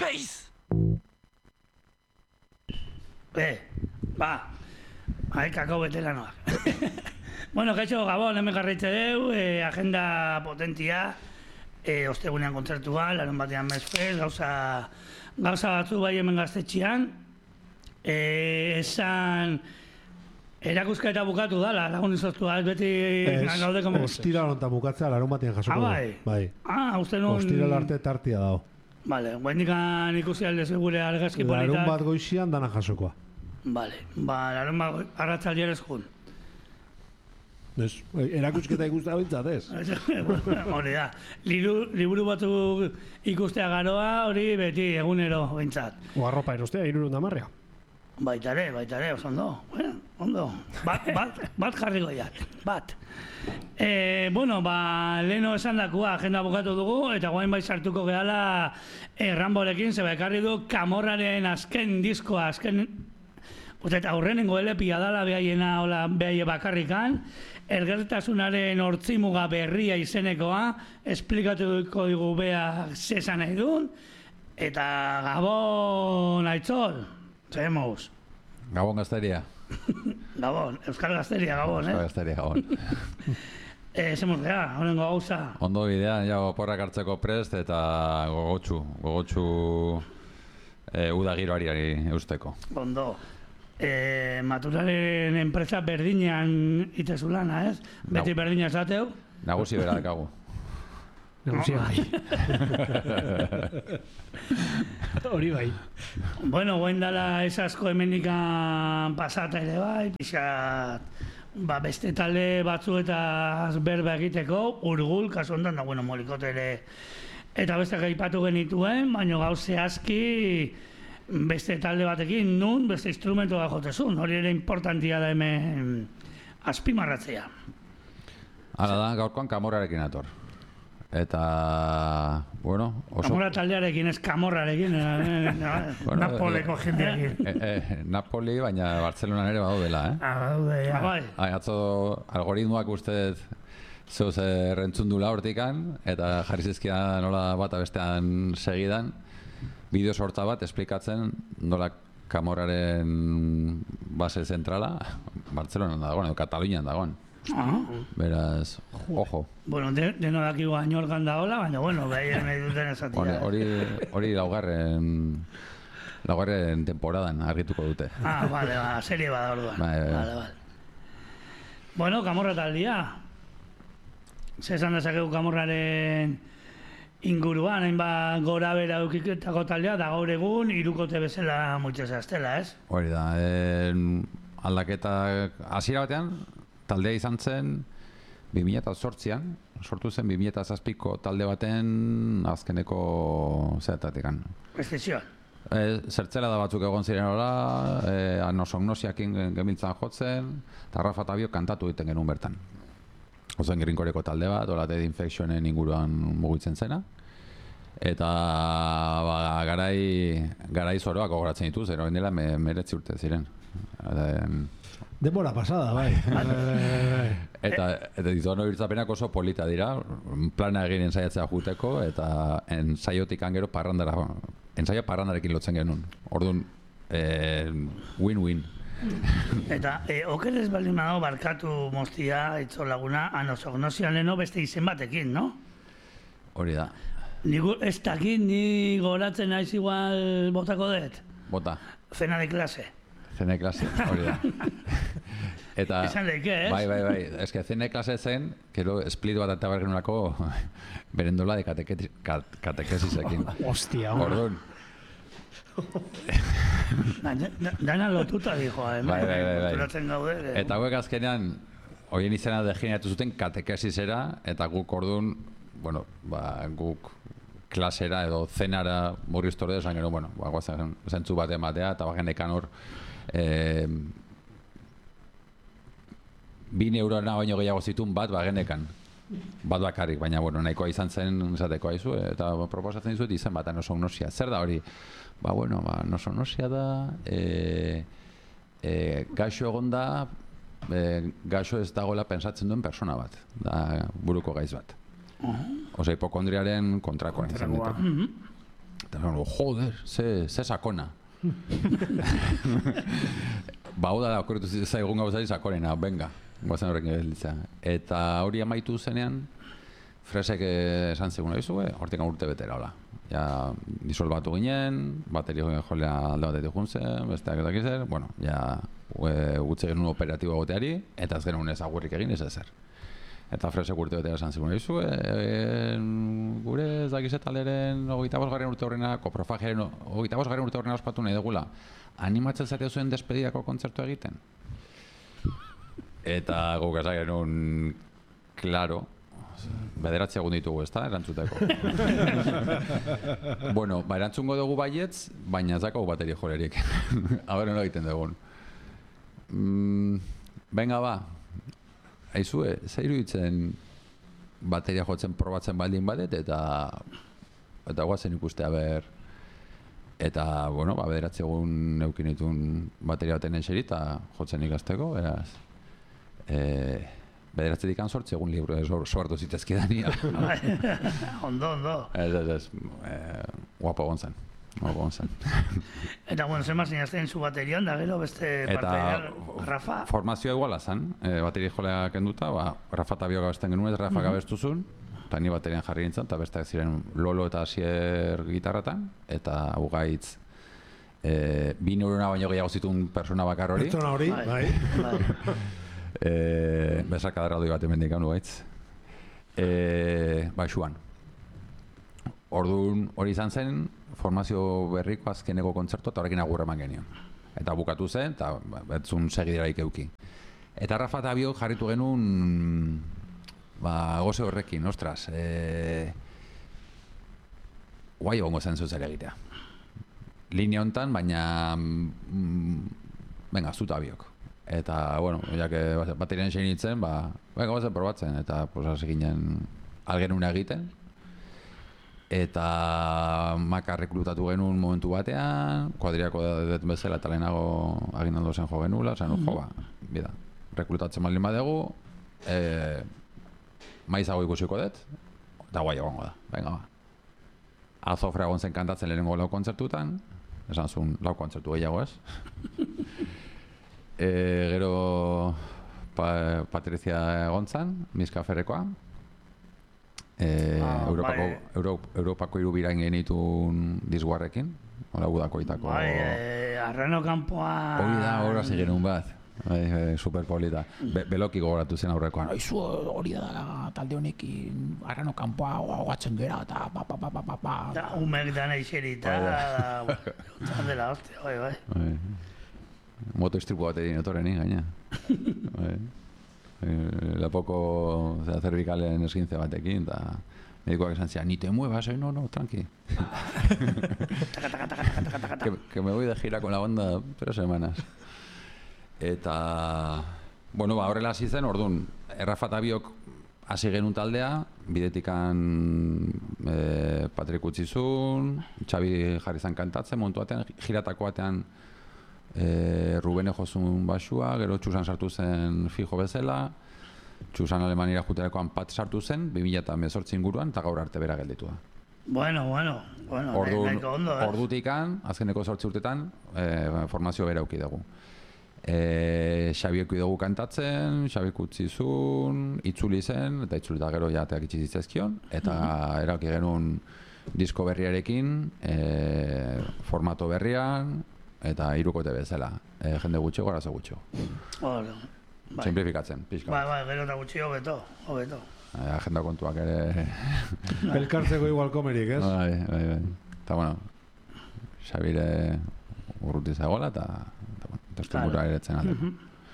6! Kako veteranoak. Bueno, kaixo, Gabon, hemen jarraitze deu, agenda potentia, ostegunean kontzertua, larun batean Mesfest, gauza batzu bai hemen gaztetxean, esan erakusketa bukatu dala, lagun izoztu, beti gaude komo... Ostira lontan bukatzea, larun batean jasoko du. Bai. Uste nun... Ostira arte tartia dago. Vale, guendikan ikusi aldezu gure argazki politak. Larun bat goizian dana jasokoa. Vale, larun bat arratzaldian ez jun. Erakusketa ikustea bintzat, ez? Hori da. Liburu batu ikustea garoa, hori beti egunero bintzat. Arropa erostea, 310. Baitare, oso ondo. Bueno, ondo. Bat jarriko jat. Bat. Leheno esan dakua agenda bukatu dugu, eta guain bai sartuko gehala Ramborekin, zeba ekarri du Camorraren azken diskoa, eta aurrenengo LP-a dala behaie bakarrikan, Elgertasunaren hortzimuga berria izenekoa, esplikatuko digu bea zesan nahi duen, eta Gabon Aitzol, zemuz. Gabon Gazteria. Gabon, Euskal Gazteria, Gabon, Euskal Gazteria, Gabon. Zemuz geha, horrengo gauza. Ondo bidea, oporrak hartzeko prest eta gogotxu uda giroari eusteko. Ondo. Maturaren enpresa berdinean itezu lana, ez? Beti berdina esateu? Nagusi bera dakagu. Nagusia bai. Hori bai. Bueno, guen dala esasko hemendikan pasata ere bai, pixat, beste talde batzuetaz berba egiteko, Urgul, kasu ondan da, Molikote ere, eta beste gaipatu genituen, baina gauze aski, beste talde batekin, beste instrumentu bat jotezun, hori ere importantia da hemen azpimarratzea. Hala da, gaurkoan Camorrarekin ator. Eta, oso... Camorra taldearekin, ez Camorrarekin, Napoleko jendearekin. Napoli, baina Bartzelonan ere badaudela, Badaude, bai. Atzo algoritmoak uste zeuz rentzundula hortikan, eta jarri zizkian nola bata bestean segidan, bideo sorta bat esplikatzen nola Camorraren base zentrala Bartzelonan dagoen, edo Katalunian dagoen. Beraz, ojo. Bueno, deno dakigu añorgan da hola, baina, behien nahi duten esatia. Hori laugarren temporadan argituko dute. Vale, serie bada orduan. Vale. Bueno, Camorra taldia. Zesan dezakegu Camorraren inguruan, hainbat gora bera eukiketako taldea, da gaur egun, 3 bezala mutxez aztela, ez? Hori da, aldaketa hasiera batean, taldea izan zen 2008an, sortu zen 2007ko talde baten azkeneko zertatikan. Eszizioan. Zertzela da batzuk egon ziren hola, Anosognosiakin gemiltzan jotzen, eta Rafa Tabio kantatu egiten genuen bertan. Ozen Grinkoreko talde bat, hola Dead Infectionen inguruan mugitzen zena. Eta garai zoroak gogoratzen ditu, zer hori dela 19 urte ziren. Denbora pasada, bai. Eta dituan hori birtzapenak oso polita dira, plana egin ensaiatzea juteko, eta ensaiotik angero parrandarekin lotzen genuen. Orduan, win-win. Eta, oker ez baldin dago barkatu moztia, itzo laguna, Anosognosian leno beste izen batekin, no? Hori da. Ez dakit, ni goratzen naiz igual botako dut? Bota. Cena de clase. Cena de clase, hori da. Eta... Esan leike, ez? Bai. Ez que cena de clase zen, kero split bat eta bergenulako berendola de katekesisekin. Hostia, Orduan. Dana lotuta dijo, Bai. gaude. Eta hauek azkenean, horien izena degeneratu zuten katekesisera, eta guk orduan, guk klasera edo zenara murriztu hori esan gero, guazen zentzu bat ematea, eta bagenekan hor 2 eurona baino gehiago zituen bat bagenekan. Bat bakarrik, baina nahikoa izan zen esateko aizu, eta proposatzen dizuet izen bat Anosognosia. Zer da hori? Anosognosia da, gaixo egon da, gaixo ez dagoela pensatzen duen persona bat, da buruko gaiz bat. Osa hipokondriaren kontrakoa izan dute. Eta joder, ze sakona. Ba, hau da, okurritu zaigun gauzari sakonena, venga, guazen horrekin gelitza. Eta hori amaitu zenean, Fresek esan zegoen hortik urte betera, hola. Ja, disolbatu ginen, bateria jolea alde batetik juntzen, besteak eta kizer, bueno, ja, gutze genuen operatibo goteari, eta ez genuen ez agurrik egin ez ezer. Eta Fresek urte betera esan zegoen gure ez dakizet alderen 25. urte horrena, koprofagiaren 25. urte horrena ospatu nahi dugula, animatzen zate zuen despedidako kontzertu egiten? Eta guk esan genuen, klaro, bederatzi egun ditugu, ez da, erantzuteko. Bueno, ba, erantzungo dugu baietz, baina ez dakau bateria jolerik. Aber, nola egiten dugun. Venga, ba, aizue, zeiru ditzen bateria jotzen probatzen baldin badet, eta guazen ikuste, aber, eta, bueno, ba, bederatzi egun eukin ditun bateria baten eseri, eta jotzen ikasteko, beraz, bederatzetik ansortzi egun libro soartu zitezkidania. Ondo. Ez, guapo gontzen. Eta, bueno, zer zinazten zu baterian, da gero beste parteideak, Rafa? Formazioa iguala zen, bateria joleak enduta, ba, Rafa eta Bio gabesten genuen, Rafa gabestuzun, eta ni baterian jarri nintzen, eta besteak ziren Lolo eta Asier gitarratan, eta Ugaitz, 2 neurona baino gehiago zituen persona bakar hori. Pertsona hori, bai. Besarka darraldoi bat emendik hau gaitz. Xuan. Orduan hori izan zen, formazio berriko azkeneko kontzertu eta horrekin agurra eman genion. Eta bukatu zen, eta betzun segideraik euki. Eta Rafa eta Biok jarritu genuen, goze horrekin, ostras, guai egongo zen zuzer egitea. Linea hontan, baina, venga, zuta Biok. Eta, bueno, baterian sein nintzen, gabazen probatzen, eta hasi ginen algenuna egiten. Eta Maka rekrutatu genuen momentu batean, kuadriako dut bezala eta lehenago aginaldo zen jo genula, bida, rekrutatzen baldin badegu, maizago ikusiko dut, eta guai egongo da, venga ba. Azofra egon zen kantatzen lehenengo 4 kontzertutan, esan zuen 4 kontzertu gehiago ez. Gero Patricia egontzan, Miska Ferrekoa. Europako 3 birain genitun dizguarrekin, hola udakoitako. Arrano kanpoa... Hori da, horra zigenun bat. Superpolita. Beloki gogoratu zen aurrekoan. Aizu hori da talde honekin Arrano kanpoa hogatzen gera eta Da, umek dana iserita, dela hostia, bai. Moto istripu bat egin etorreni, gaina. Lapoko cervicalen esguintze batekin, eta medikoak esan zian, ni te muevas, no, tranqui. Que me voy de gira con la banda 3 semanas. Eta, bueno, horrela hasi zen, orduan, Rafa eta Biok hasi genuen taldea, bidetikan Patrik utzizun, Xabi jarri zan kantatzen, momentu batean, giratako batean Rubene jozun basua, gero Txusan sartu zen fijo bezala, Txusan Alemanira juterakoan Pat sartu zen, 2018 inguruan, eta gaur arte bera gelditu da. Bueno, nahiko ondo, Ordutikan, azkeneko 8 urtetan, formazio bera auki dugu. Xabiek dugu kantatzen, Xabiek utzizun, itzuli zen, eta itzuli da gero jateak itxizitzezkion, eta erauki genuen disko berriarekin, formato berrian, eta 3 kote bezala, jende gutxi, gorazo gutxi. Simplifikatzen, pixka. Bai, gero eta gutxi hobeto. Agenda kontuak ere... Elkartzeko igual komerik, ez? Bai. Eta, bueno, Xabire urruti zagoela, eta estruktura eretzen aldeko.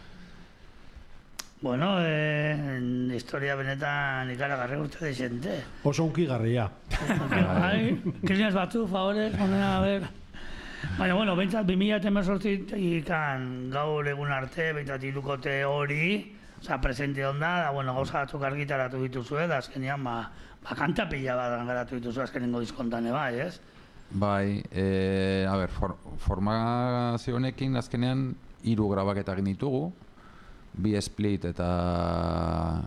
Bueno, historia benetan ikaragarri urte deixente. Oso unkigarria. Kristianaz batzu, favorez, honena, a ver... Baina, bueno, bentsat 2018-ikan gaur egun arte, bentsat 3 kote hori, presente onda, da, bueno, gauza batzuk argitaratu dituzue, da azkenean, kanta pila bat garatu dituzue azkenengo diskontan, bai, ez? Bai, a ber, formazio honekin azkenean 3 grabaketa egin ditugu, 2 split eta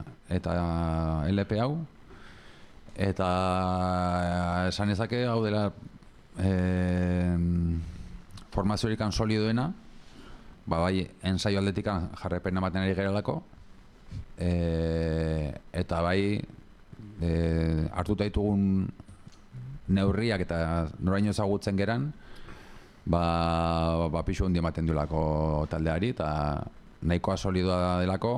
LP hau, eta esan ezake hau dela formaziorik solidoena, bai, ensaio aldetik jarraipen ematen ari gerelako, eta bai, hartuta ditugun neurriak eta noraino ezagutzen geran, pixu handi ematen duelako taldeari, eta nahikoa solidoa delako,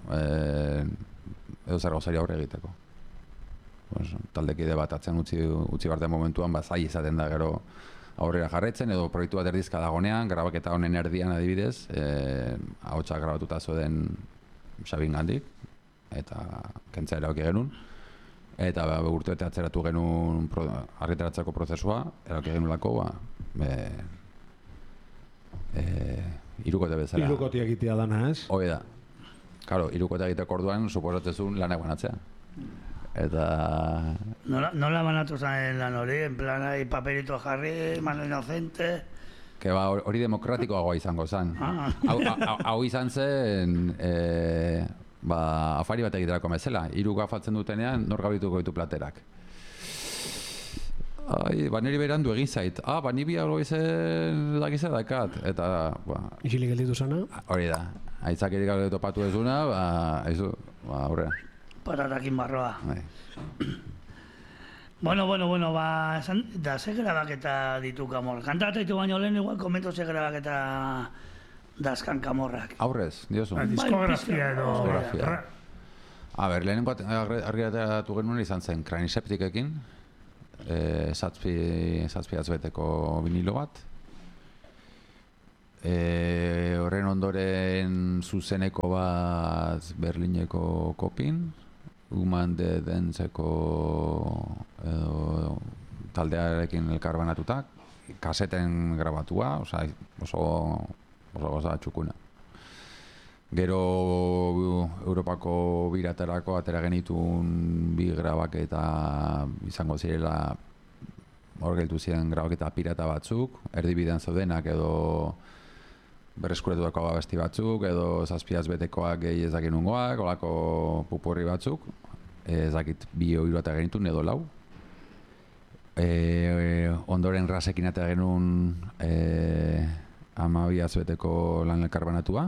edo zer gauzari aurre egiteko. Taldekide bat atzen utzi barten momentuan, zai izaten da gero aurrera jarraitzen, edo proiektu bat erdizka dagonean, grabaketa honen erdian adibidez, ahotsak grabatuta zoden Xabin gandik, eta kentzea erabaki genuen, eta urtebete atzeratu genuen argitaratzeko prozesua, erabaki genuelako, irukote bezala. Irukote egitea dana, ez? Hoi da. Claro, irukote egiteko orduan, suposatzezun lanak banatzea. Eta... Nola banatu zen lan hori, en plan, paperito jarri, mano inocente... Que hori demokratikoagoa izango zen. Hau izan zen, afari bat egiterako bezala. Hiru gafatzen dutenean, nor gabituko ditu platerak. Niri berandu egin zait. Ni algo izen dakize dakat. Eta, Isilik gelditu zana? Hori da. Aitzakirik alde topatu ez duna, aurrera. Patatakin barroa. Bueno, da ze grabaketa ditu Kamorrak. Kantata ditu baino lehen igual komento ze grabaketa dazkan Kamorrak. Aurrez, diozu. Diskografia edo... Lehenengo argitaratu genuen izan zen Kraniseptikekin, zazpi azbeteko vinilo bat. Horren ondoren zuzeneko bat Berlineko Kopin, Human de Dance-eko taldearekin elkarbanatuta, kaseten grabatua, oso txukuna. Gero Europako biraterako atera genitun bi grabaketa izango zirela, hor geltu ziren grabaketa pirata batzuk, erdibidean zaudenak edo berreskuretutako abesti batzuk, edo zazpiaz betekoak gehi ezakin ungoak, olako pupurri batzuk, ezakit bi hiru eta genitun edo lau. Ondoren rasekin eta genuen 12 beteko lan elkarbanatua.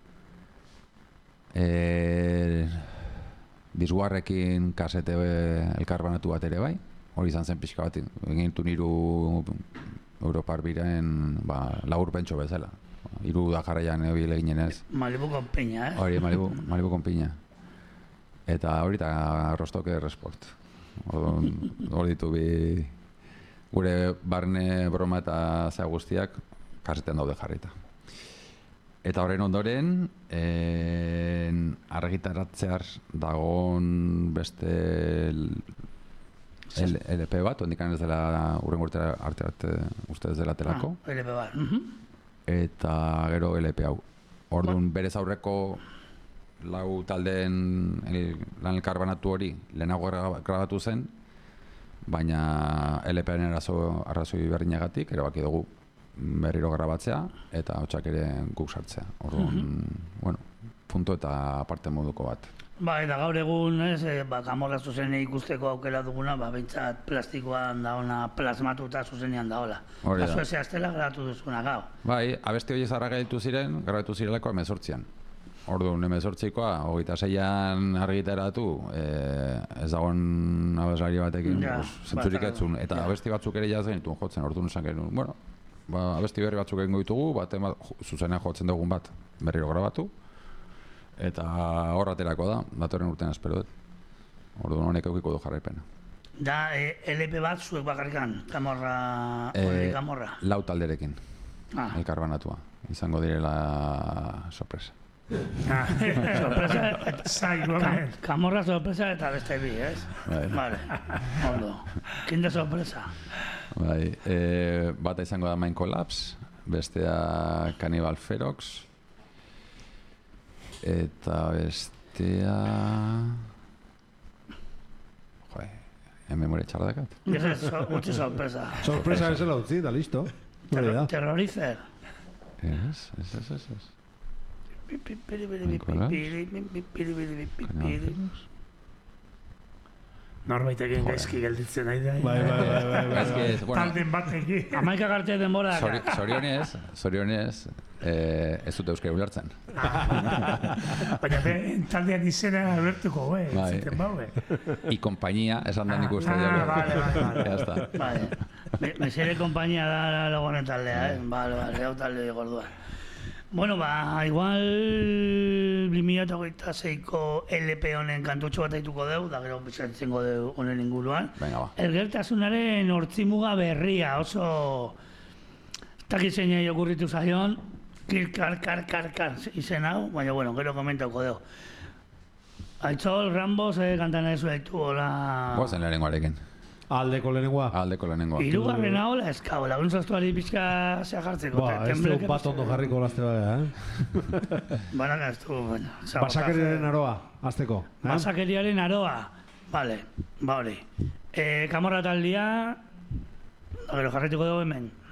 Bizguarrekin kasete elkarbanatu bat ere bai, hori izan zen pixka bat, egintu niru Europar biren laburpentxo bezala. Hiru da jarraian ebil eginen ez. Malibu con piña, Hori, Malibu con piña. Eta hori eta Rostoke Resport. Hori ditu bi gure barne broma eta zea guztiak kaseten daude jarrita. Eta horren ondoren, argitaratzear dagoen beste LP bat, ondikan ez dela urren urtera arte uste ez dela telako. LP bat. Eta gero LP hau. Orduan berez aurreko lau taldeen lan elkarbanatu hori lehenago grabatu zen, baina LP-aren arrazoi berdinagatik erabaki dugu berriro grabatzea eta hotxak ere guk sartzea. Orduan, punto eta aparte moduko bat. Eta gaur egun, Kamorra zuzenean ikusteko aukera duguna, behintzat plastikoan dauna plasmatuta zuzenean daola. Kasu eze aztela grabatu duzuna gau. Abesti hori zarra gaitu ziren, grabatu zirelako 18an. Orduan, 18koa, 26an argitaratu, ez dagoen abeslari batekin zentzurik etzun. Eta abesti batzuk ere jaz genituen jotzen, orduan esan genuen. Abesti berri batzuk egingo ditugu, zuzenean jotzen dugun bat berriro grabatu. Eta horraterako da, datorren urtean espero dut. Orduan honek eukiko du jarraipena. Da, LP bat zuek bakarrikan, Kamorra, lau talderekin, elkarbanatua. Izango direla sorpresa. Sorpresa, Kamorra sorpresa eta beste bi, ez? Vale, ondo. Kinde sorpresa? Bata izango da Mind Collapse, bestea Cannibal Ferox, eta bestea... memoria txarra dakat. Utzi sorpresa. Sorpresa ez la utzi, da listo. Terrorizer. Ez. Norbaitekin gaizki gelditzen nahi da. Bai. Ez que, bueno, Talden batekin. Amaika garte denbora. zorionez, ez dute euskara ulertzen. Baina taldean izena abertuko, Bai. ziten bau, I compañía, esan da nik uste vale. Ya está. Vale. Mesere kompainia da lagonen taldea, Vale, hau talde gorduan. Bueno, igual 2026ko LP honen kantutxo bat aituko deu, da gero bizantzengo deu honen inguruan. Venga, ba. Elgertasunaren hortzimuga berria, oso takizeinei okurritu zaion, kar izen hau, baina bueno, gero komentauko deu. Aitzol, Rambo, kantan ezu haitu, hola... Guazen lehenengoarekin. Aldeko lehenengoa. Aldeko lehenengoa. Hirugarrena hola eskau, laguntzaztuari pixka zea jartzeko. Ez du bat ondo jarriko lazte bada, Banaka ez du, bueno. Basakeriaren aroa, azteko. Basakeriaren aroa. Vale, hori. Kamorra taldea, gero jarretuko dugu hemen.